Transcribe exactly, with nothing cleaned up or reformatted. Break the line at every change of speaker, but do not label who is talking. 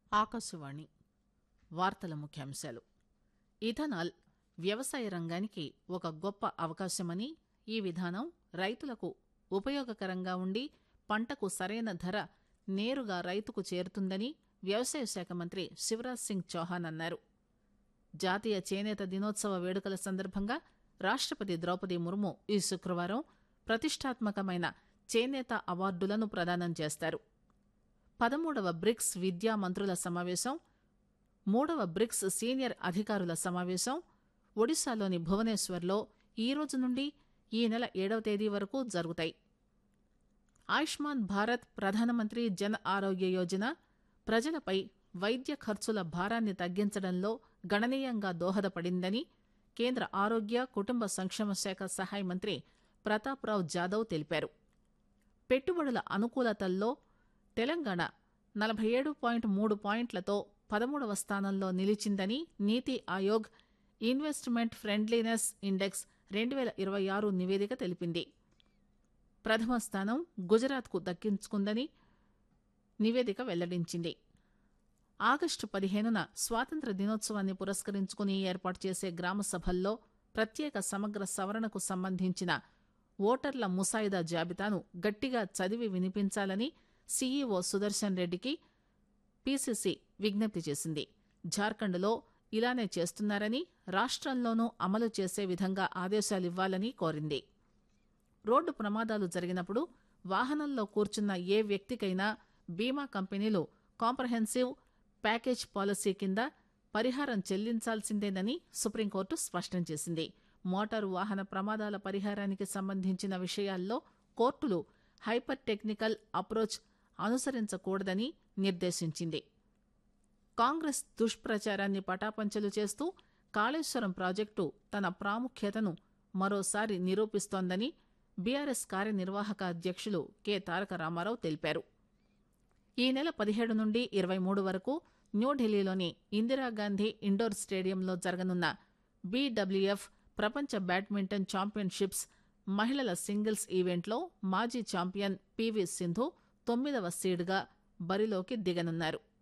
ఆకాశవాణి వార్తల ముఖ్యాంశాలు. ఇథనాల్ వ్యవసాయ రంగానికి ఒక గొప్ప అవకాశమని, ఈ విధానం రైతులకు ఉపయోగకరంగా ఉండి పంటకు సరైన ధర నేరుగా రైతుకు చేరుతుందని వ్యవసాయ శాఖ మంత్రి శివరాజ్ సింగ్ చౌహాన్ అన్నారు. జాతీయ చేనేత దినోత్సవ వేడుకల సందర్భంగా రాష్టపతి ద్రౌపది ముర్ము ఈ శుక్రవారం ప్రతిష్టాత్మకమైన చేనేత అవార్డులను ప్రదానం చేస్తారు. పదమూడవ బ్రిక్స్ విద్యా మంత్రుల సమావేశం, మూడవ బ్రిక్స్ సీనియర్ అధికారుల సమావేశం ఒడిశాలోని భువనేశ్వర్లో ఈ రోజు నుండి ఈ నెల ఏడవ తేదీ వరకు జరుగుతాయి. ఆయుష్మాన్ భారత్ ప్రధానమంత్రి జన్ ఆరోగ్య యోజన ప్రజలపై వైద్య ఖర్చుల భారాన్ని తగ్గించడంలో గణనీయంగా దోహదపడిందని కేంద్ర ఆరోగ్య కుటుంబ సంక్షేమ శాఖ సహాయ మంత్రి ప్రతాప్ రావ్ జాదవ్ తెలిపారు. పెట్టుబడుల అనుకూలతల్లో తెలంగాణ నలభై ఏడు పాయింట్ మూడు పాయింట్లతో పదమూడవ స్థానంలో నిలిచిందని నీతి ఆయోగ్ ఇన్వెస్ట్మెంట్ ఫ్రెండ్లీనెస్ ఇండెక్స్ రెండు పేల ఇరవై ఆరు నివేదిక తెలిపింది. ప్రథమ స్థానం గుజరాత్కు దక్కించుకుందని నివేదిక వెల్లడించింది. ఆగస్టు పదిహేనున స్వాతంత్ర దినోత్సవాన్ని పురస్కరించుకుని ఏర్పాటు చేసే గ్రామ సభల్లో ప్రత్యేక సమగ్ర సవరణకు సంబంధించిన ఓటర్ల ముసాయిదా జాబితాను గట్టిగా చదివి వినిపించాలని సీఈఓ సుదర్శన్ రెడ్డికి పీసీసీ విజ్ఞప్తి చేసింది. జార్ఖండ్లో ఇలానే చేస్తున్నారని, రాష్టంలోనూ అమలు చేసే విధంగా ఆదేశాలివ్వాలని కోరింది. రోడ్డు ప్రమాదాలు జరిగినప్పుడు వాహనంలో కూర్చున్న ఏ వ్యక్తికైనా బీమా కంపెనీలు కాంప్రహెన్సివ్ ప్యాకేజ్ పాలసీ కింద పరిహారం చెల్లించాల్సిందేనని సుప్రీంకోర్టు స్పష్టం చేసింది. మోటారు వాహన ప్రమాదాల పరిహారానికి సంబంధించిన విషయాల్లో కోర్టులు హైపర్ టెక్నికల్ అప్రోచ్ అనుసరించకూడదని నిర్దేశించింది. కాంగ్రెస్ దుష్ప్రచారాన్ని పటాపంచలు చేస్తూ కాళేశ్వరం ప్రాజెక్టు తన ప్రాముఖ్యతను మరోసారి నిరూపిస్తోందని బీఆర్ఎస్ కార్యనిర్వాహక అధ్యక్షులు కె తారక రామారావు తెలిపారు. ఈ నెల పదిహేడు నుండి ఇరవై మూడు వరకు న్యూఢిల్లీలోని ఇందిరాగాంధీ ఇండోర్ స్టేడియంలో జరగనున్న బీడబ్ల్యూఎఫ్ ప్రపంచ బ్యాడ్మింటన్ ఛాంపియన్షిప్స్ మహిళల సింగిల్స్ ఈవెంట్లో మాజీ ఛాంపియన్ పీవీ సింధు తొమ్మిదవ సీడ్గా బరిలోకి దిగనున్నారు.